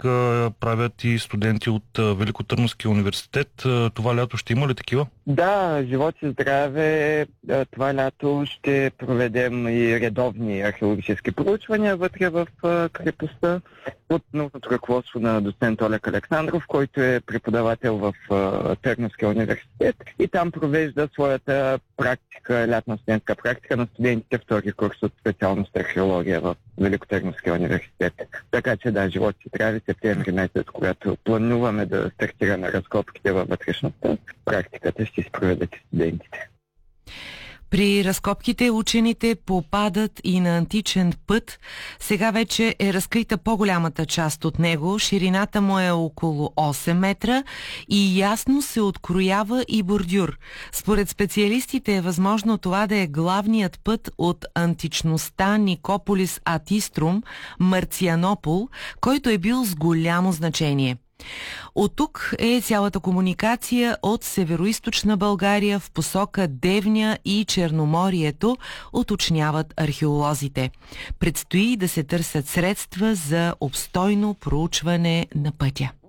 практика правят и студенти от Великотърновския университет. Това лято ще има ли такива? Да, живот и здраве. Това лято ще проведем и редовни археологически проучвания вътре в крепостта под научното ръководство на доцент Олег Александров, който е преподавател в Търновския университет и там провежда своята практика, лятна студентска практика на студентите втори курс от специалност археология в Великотърновския университет. Така че да, живот и здраве, септември месец, когато плануваме да стартираме разкопките във вътрешността, практиката ще се проведат и студентите. При разкопките учените попадат и на античен път. Сега вече е разкрита по-голямата част от него. Ширината му е около 8 метра и ясно се откроява и бордюр. Според специалистите е възможно това да е главният път от античността Никополис ад Иструм, Марцианопол, който е бил с голямо значение. От тук е цялата комуникация от североизточна България в посока Девня и Черноморието, уточняват археолозите. Предстои да се търсят средства за обстойно проучване на пътя.